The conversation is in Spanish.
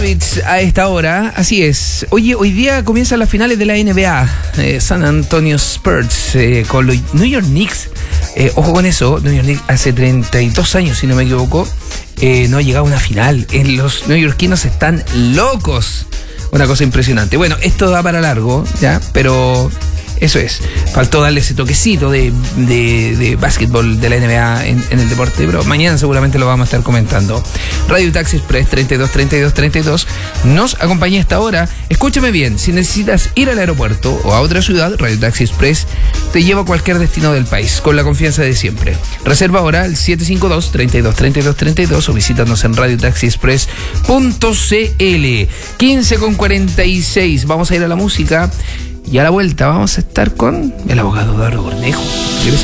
Kravitz a esta hora, así es. Oye, hoy día comienzan las finales de la NBA. San Antonio Spurs con los New York Knicks. Ojo con eso, New York Knicks hace 32 años, si no me equivoco, no ha llegado a una final. Los neoyorquinos están locos. Una cosa impresionante. Bueno, esto da para largo, ¿ya? Pero eso es. Faltó darle ese toquecito de básquetbol de la NBA en el deporte, pero mañana seguramente lo vamos a estar comentando. Radio Taxi Express 323232 nos acompaña a esta hora. Escúchame bien, si necesitas ir al aeropuerto o a otra ciudad, Radio Taxi Express te lleva a cualquier destino del país, con la confianza de siempre. Reserva ahora al 752-323232 o visítanos en radiotaxiexpress.cl. 15:46, vamos a ir a la música. Y a la vuelta vamos a estar con el abogado Eduardo Cornejo.